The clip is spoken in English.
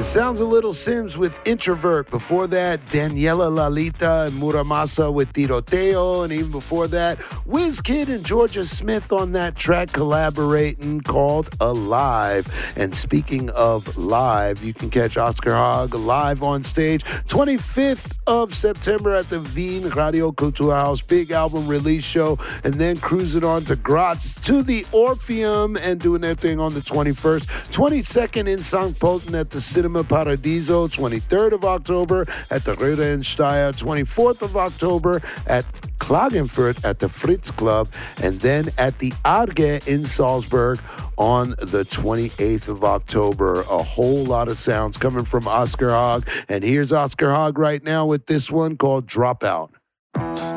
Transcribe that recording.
The sounds of Little Sims with Introvert. Before that, Daniela Lalita and Muramasa with Tiroteo. And even before that, WizKid and Georgia Smith on that track collaborating called Alive. And speaking of live, you can catch Oscar Hogg live on stage 25th of September at the Wien Radio Kulturhaus big album release show. And then cruising on to Graz to the Orpheum and doing their thing on the 21st. 22nd in St. Pölten at the Cinema Paradiso. 23rd of October at the Röhrensteier. 24th of October at Klagenfurt at the Fritz Club. And then at the Arge in Salzburg on the 28th of October. A whole lot of sounds coming from Oscar Hogg. And here's Oscar Hogg right now with this one called Dropout.